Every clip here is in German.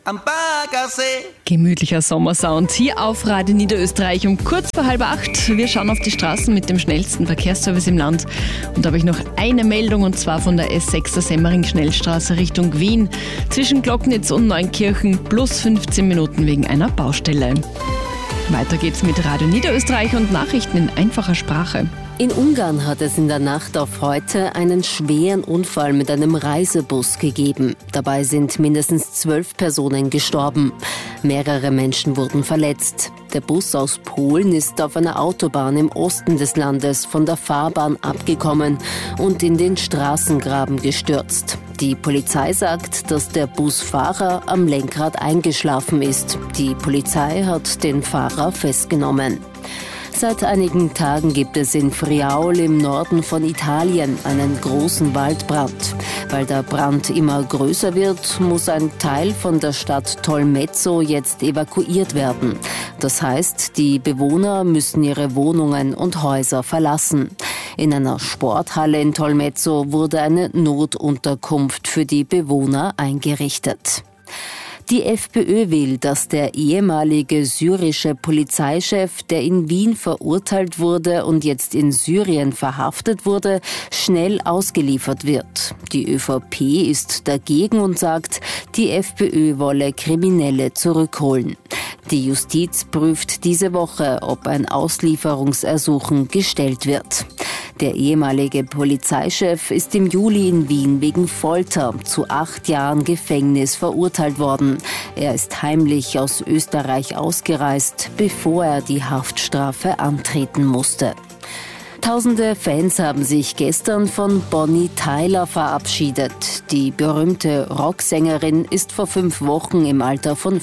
am Baggersee. Gemütlicher Sommersound hier auf Radio Niederösterreich um kurz vor 7:30. Wir schauen auf die Straßen mit dem schnellsten Verkehrsservice im Land. Und da habe ich noch eine Meldung, und zwar von der S6 der Semmering-Schnellstraße Richtung Wien. Zwischen Glocknitz und Neunkirchen plus 15 Minuten wegen einer Baustelle. Weiter geht's mit Radio Niederösterreich und Nachrichten in einfacher Sprache. In Ungarn hat es in der Nacht auf heute einen schweren Unfall mit einem Reisebus gegeben. Dabei sind mindestens 12 Personen gestorben. Mehrere Menschen wurden verletzt. Der Bus aus Polen ist auf einer Autobahn im Osten des Landes von der Fahrbahn abgekommen und in den Straßengraben gestürzt. Die Polizei sagt, dass der Busfahrer am Lenkrad eingeschlafen ist. Die Polizei hat den Fahrer festgenommen. Seit einigen Tagen gibt es in Friaul im Norden von Italien einen großen Waldbrand. Weil der Brand immer größer wird, muss ein Teil von der Stadt Tolmezzo jetzt evakuiert werden. Das heißt, die Bewohner müssen ihre Wohnungen und Häuser verlassen. In einer Sporthalle in Tolmezzo wurde eine Notunterkunft für die Bewohner eingerichtet. Die FPÖ will, dass der ehemalige syrische Polizeichef, der in Wien verurteilt wurde und jetzt in Syrien verhaftet wurde, schnell ausgeliefert wird. Die ÖVP ist dagegen und sagt, die FPÖ wolle Kriminelle zurückholen. Die Justiz prüft diese Woche, ob ein Auslieferungsersuchen gestellt wird. Der ehemalige Polizeichef ist im Juli in Wien wegen Folter zu 8 Jahren Gefängnis verurteilt worden. Er ist heimlich aus Österreich ausgereist, bevor er die Haftstrafe antreten musste. Tausende Fans haben sich gestern von Bonnie Tyler verabschiedet. Die berühmte Rocksängerin ist vor 5 Wochen im Alter von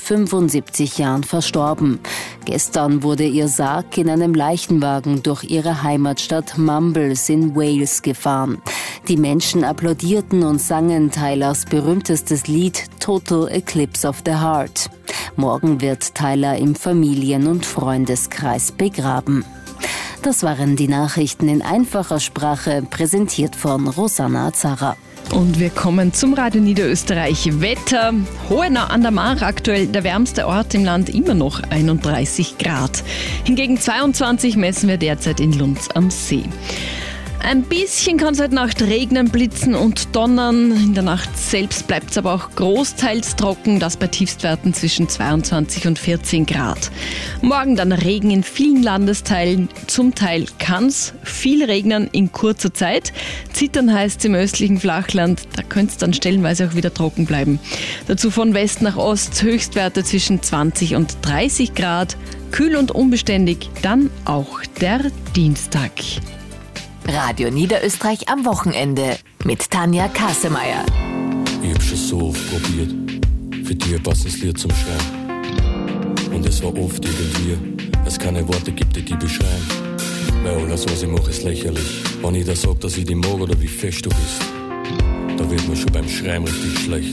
75 Jahren verstorben. Gestern wurde ihr Sarg in einem Leichenwagen durch ihre Heimatstadt Mumbles in Wales gefahren. Die Menschen applaudierten und sangen Tylers berühmtestes Lied Total Eclipse of the Heart. Morgen wird Tyler im Familien- und Freundeskreis begraben. Das waren die Nachrichten in einfacher Sprache, präsentiert von Rosanna Zarra. Und wir kommen zum Radio Niederösterreich. Wetter, Hohenau an der Mar, aktuell der wärmste Ort im Land, immer noch 31 Grad. Hingegen 22 messen wir derzeit in Lunds am See. Ein bisschen kann es heute Nacht regnen, blitzen und donnern. In der Nacht selbst bleibt es aber auch großteils trocken, das bei Tiefstwerten zwischen 22 und 14 Grad. Morgen dann Regen in vielen Landesteilen. Zum Teil kann es viel regnen in kurzer Zeit. Zittern heißt es im östlichen Flachland, da könnte es dann stellenweise auch wieder trocken bleiben. Dazu von West nach Ost Höchstwerte zwischen 20 und 30 Grad. Kühl und unbeständig dann auch der Dienstag. Radio Niederösterreich am Wochenende mit Tanja Kasemeyer. Ich hab schon so oft probiert, für dich ein passendes Lied zum Schreiben. Und es war oft irgendwie, es keine Worte gibt, die beschreiben. Weil alles, was ich mache, ist lächerlich. Wenn ich da sag, dass ich dich mag oder wie fest du bist, da wird mir schon beim Schreiben richtig schlecht.